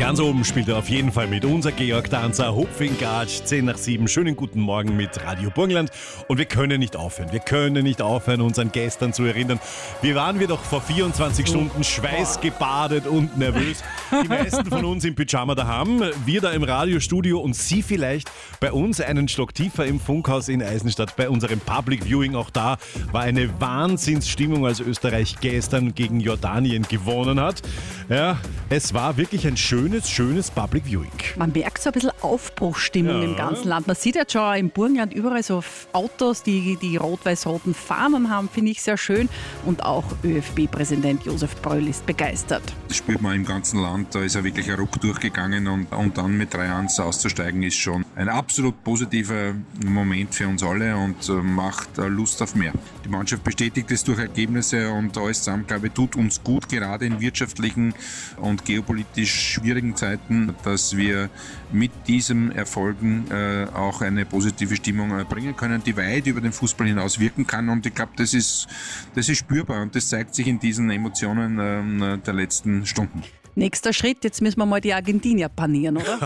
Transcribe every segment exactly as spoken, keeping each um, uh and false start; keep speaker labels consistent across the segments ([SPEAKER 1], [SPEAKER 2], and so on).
[SPEAKER 1] Ganz oben spielt er auf jeden Fall mit. Unser Georg Danzer, Hopfingatsch, zehn nach sieben. Schönen guten Morgen mit Radio Burgenland. Und wir können nicht aufhören. Wir können nicht aufhören, uns an gestern zu erinnern. Wie waren wir doch vor vierundzwanzig Stunden schweißgebadet und nervös. Die meisten von uns im Pyjama daheim, wir da im Radiostudio und Sie vielleicht bei uns einen Stock tiefer im Funkhaus in Eisenstadt bei unserem Public Viewing. Auch da war eine Wahnsinnsstimmung, als Österreich gestern gegen Jordanien gewonnen hat. Ja, es war wirklich ein schönes, schönes Public Viewing.
[SPEAKER 2] Man merkt so ein bisschen Aufbruchsstimmung
[SPEAKER 1] Ja.
[SPEAKER 2] im ganzen Land. Man sieht jetzt schon im Burgenland überall so Autos, die die rot-weiß-roten Fahnen haben, finde ich sehr schön. Und auch ÖFB-Präsident Josef Bröll ist begeistert.
[SPEAKER 3] Das spürt man im ganzen Land, da ist ja wirklich ein Ruck durchgegangen und, und dann mit drei eins auszusteigen ist schon ein absolut positiver Moment für uns alle und äh, macht äh, Lust auf mehr. Die Mannschaft bestätigt es durch Ergebnisse und alles zusammen, glaube ich, tut uns gut, gerade in wirtschaftlichen und geopolitisch schwierigen Zeiten, dass wir mit diesen Erfolgen äh, auch eine positive Stimmung äh, bringen können, die weit über den Fußball hinaus wirken kann und ich glaube, das ist, das ist spürbar und das zeigt sich in diesen Emotionen äh, der letzten Stunden.
[SPEAKER 2] Nächster Schritt, jetzt müssen wir mal die Argentinier panieren, oder?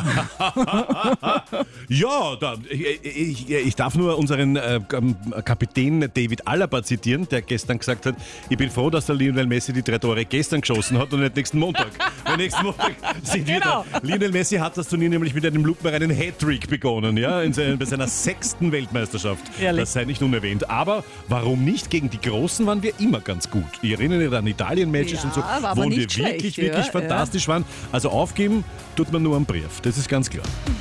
[SPEAKER 1] Ja, da, ich, ich, ich darf nur unseren äh, Kapitän David Alaba zitieren, der gestern gesagt hat, ich bin froh, dass der Lionel Messi die drei Tore gestern geschossen hat und nicht nächsten Montag. Weil nächsten Montag sind wir
[SPEAKER 2] Genau.
[SPEAKER 1] da. Lionel Messi hat das Turnier nämlich mit einem lupenreinen Hattrick begonnen, ja, in seiner, bei seiner sechsten Weltmeisterschaft.
[SPEAKER 2] Ehrlich?
[SPEAKER 1] Das sei nicht unerwähnt. Aber warum nicht? Gegen die Großen waren wir immer ganz gut. Ich erinnere mich an Italien-Matches
[SPEAKER 2] Ja,
[SPEAKER 1] und so,
[SPEAKER 2] war aber
[SPEAKER 1] wo wir
[SPEAKER 2] nicht
[SPEAKER 1] wirklich,
[SPEAKER 2] schlecht,
[SPEAKER 1] wirklich
[SPEAKER 2] ja,
[SPEAKER 1] fantastisch waren. Also aufgeben tut man nur am Brief, das ist ganz klar.